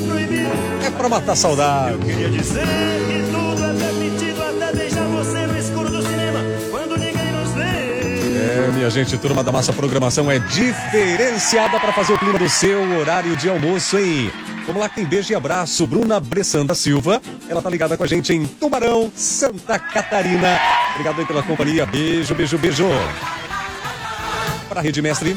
É pra matar saudade. Eu queria dizer que tudo é permitido até deixar você no escuro do cinema, quando ninguém nos vê. Minha gente, turma da Massa Programação é diferenciada para fazer o clima do seu horário de almoço, hein? Vamos lá, que tem beijo e abraço. Bruna Bressan da Silva, ela tá ligada com a gente em Tubarão, Santa Catarina. Obrigado aí pela companhia. Beijo, beijo, beijo. Para a Rede Mestre.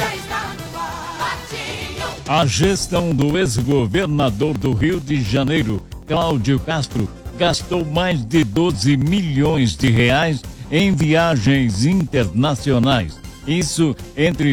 A gestão do ex-governador do Rio de Janeiro, Cláudio Castro, gastou mais de 12 milhões de reais em viagens internacionais. Isso entre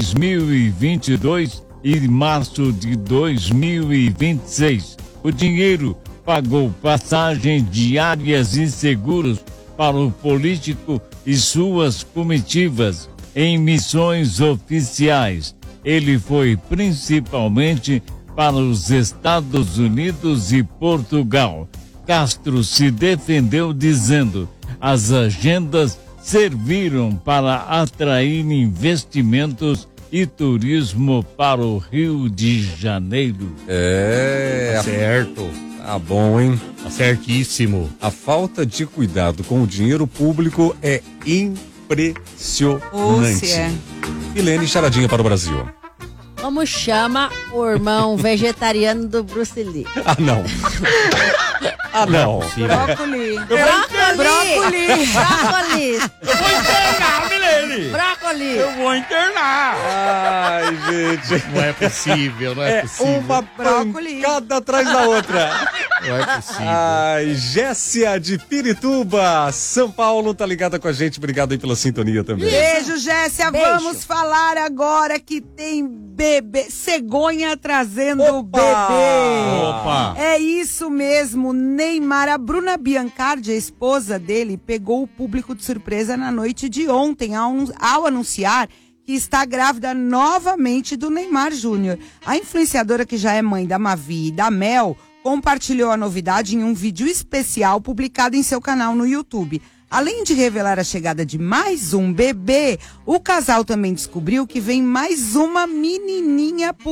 2022 e março de 2026. O dinheiro pagou passagens diárias e seguros para o político e suas comitivas em missões oficiais. Ele foi principalmente para os Estados Unidos e Portugal. Castro se defendeu dizendo: as agendas serviram para atrair investimentos e turismo para o Rio de Janeiro. Tá certo. Tá bom, hein? Tá certíssimo. A falta de cuidado com o dinheiro público é impressionante. Milene, charadinha para o Brasil. Como chama o irmão vegetariano do Bruce Lee? Ah, não. Ah, não. Brócoli. Brócoli. Eu vou internar, Milene! Brócoli. Eu vou internar! Ai, gente. Não é possível, não é possível. Uma pancada atrás da outra. Não é possível. Ai, Jéssica de Pirituba, São Paulo, tá ligada com a gente. Obrigado aí pela sintonia também. Beijo, Jéssica. Beijo. Vamos falar agora que tem bebê. Cegonha trazendo o bebê. Opa! É isso mesmo, Neymar. A Bruna Biancardi, a esposa dele, pegou o público de surpresa na noite de ontem, ao anunciar que está grávida novamente do Neymar Júnior. A influenciadora, que já é mãe da Mavi e da Mel, compartilhou a novidade em um vídeo especial publicado em seu canal no YouTube. Além de revelar a chegada de mais um bebê, o casal também descobriu que vem mais uma menininha por